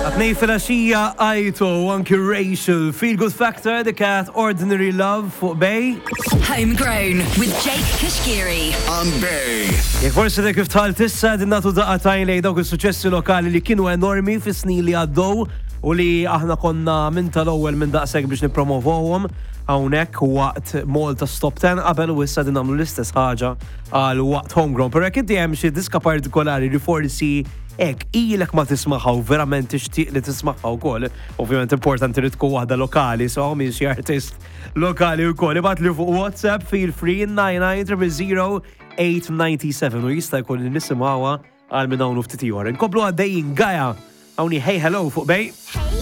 Għatnej fil-axija Aito, anki Rachel, Feel Good Factor, The Cat, Ordinary Love fuq Bay. Homegrown with Jake Kashgiri on Bay. Jek forse dek kif tħal tissa dinnatu daqqatajn lej dawk il-suċessi lokali li kienu enormi fis-snin li għaddew u li aħna konna minn tal-ewwel minn daqshekk biex nippromovowhom hawnhekk waqt Malta Stop 10 qabel u issa din nagħmlu l-istess ħaġa għal waqt Homegrown. Però jekk inti hemm xi diska partikolari li forsi hekk ilek ma tismaħħa u verament tixtieq li tismaħħa wkoll. Ovvjament importanti li tkun waħda lokali, so min xi artist lokali wkoll. Ibgħatli fuq WhatsApp feel free 9900897 u jista' jkun nisimgħuha għal minn hawn ftit ieħor. Inkomplu għaddejjin Gaja hawnni hey hello fuq Bay.